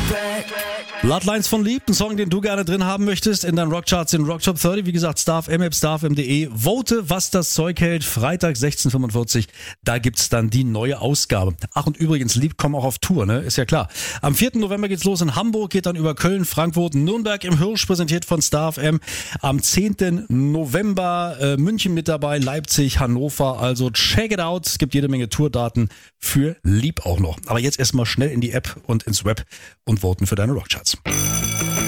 Bloodlines von Lieb, ein Song, den du gerne drin haben möchtest in deinen Rockcharts in Rock Top 30. Wie gesagt, starfm.de. Vote, was das Zeug hält. Freitag 16:45. Da gibt's dann die neue Ausgabe. Ach, und übrigens, Lieb kommen auch auf Tour, ne? Ist ja klar. Am 4. November geht's los in Hamburg, geht dann über Köln, Frankfurt, Nürnberg im Hirsch, präsentiert von StarFM. Am 10. November München mit dabei, Leipzig, Hannover. Also check it out. Es gibt jede Menge Tourdaten für Lieb auch noch. Aber jetzt erstmal schnell in die App und ins Web und voten für deine Rockcharts.